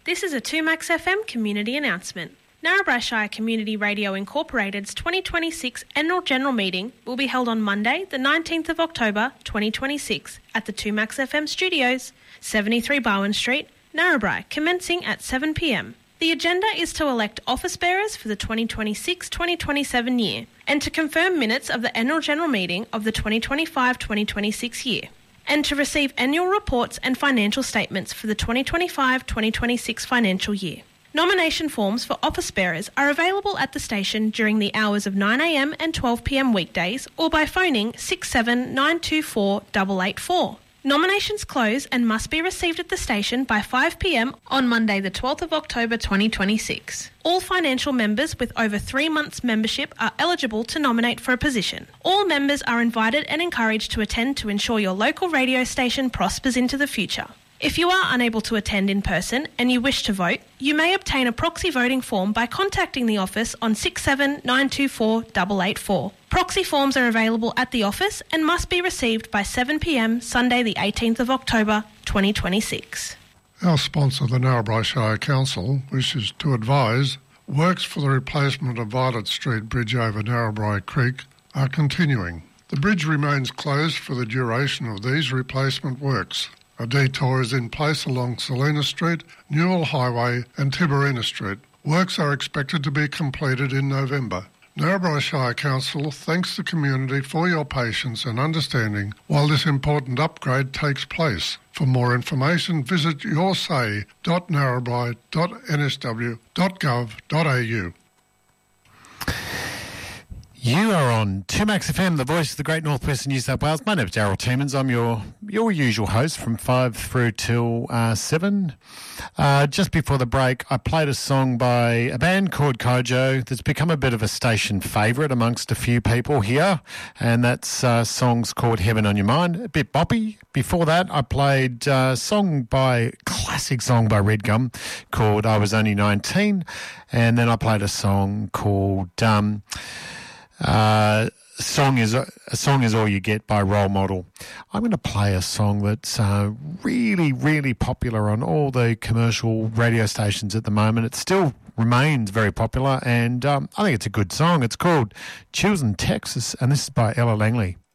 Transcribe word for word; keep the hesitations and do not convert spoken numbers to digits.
This is a two Max F M community announcement. Narrabri Shire Community Radio Incorporated's twenty twenty-six Annual General Meeting will be held on Monday, the nineteenth of October twenty twenty-six at the two Max F M Studios, seventy-three Barwon Street, Narrabri, commencing at seven p m. The agenda is to elect office bearers for the twenty twenty-six twenty twenty-seven year and to confirm minutes of the Annual General Meeting of the twenty twenty-five twenty twenty-six year, and to receive annual reports and financial statements for the twenty twenty-five twenty twenty-six financial year. Nomination forms for office bearers are available at the station during the hours of nine a m and twelve p m weekdays or by phoning six seven nine two four eight eight four. Nominations close and must be received at the station by five p m on Monday the twelfth of October twenty twenty-six. All financial members with over three months membership are eligible to nominate for a position. All members are invited and encouraged to attend to ensure your local radio station prospers into the future. If you are unable to attend in person and you wish to vote, you may obtain a proxy voting form by contacting the office on six seven nine two four eight eight four. Proxy forms are available at the office and must be received by seven p m Sunday the eighteenth of October twenty twenty-six. Our sponsor, the Narrabri Shire Council, wishes to advise works for the replacement of Violet Street Bridge over Narrabri Creek are continuing. The bridge remains closed for the duration of these replacement works. A detour is in place along Selina Street, Newell Highway and Tiberina Street. Works are expected to be completed in November. Narrabri Shire Council thanks the community for your patience and understanding while this important upgrade takes place. For more information, visit your say dot narrabri dot n s w dot gov dot a u. You are on two Max F M, the voice of the Great North West of New South Wales. My name is Daryl Timmins. I'm your your usual host from five through till uh, seven. Uh, just before the break, I played a song by a band called Kojo that's become a bit of a station favourite amongst a few people here, and that's uh, song's called Heaven on Your Mind, a bit boppy. Before that, I played a song by, classic song by Red Gum called I Was Only nineteen, and then I played a song called... Um, Uh, song is a song is all you get by Role Model. I'm going to play a song that's uh, really, really popular on all the commercial radio stations at the moment. It still remains very popular, and um, I think it's a good song. It's called Choosing Texas, and this is by Ella Langley.